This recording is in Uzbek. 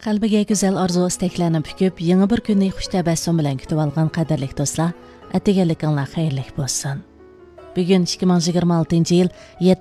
Qalbiga güzel arzu istaklarni püküp, yeni bir kunni xush tabassum bilan kutib olgan qadrlik do'stlar, atganliginglar xayrlik bo'lsin. Bugun 2026 yil